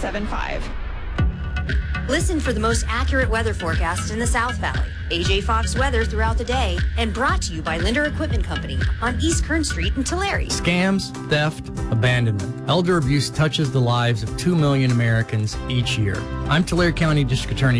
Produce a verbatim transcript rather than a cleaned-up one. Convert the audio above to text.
seven five. Listen for the most accurate weather forecast in the South Valley. A J Fox weather throughout the day, and brought to you by Linder Equipment Company on East Kern Street in Tulare. Scams, theft, abandonment. Elder abuse touches the lives of two million Americans each year. I'm Tulare County District Attorney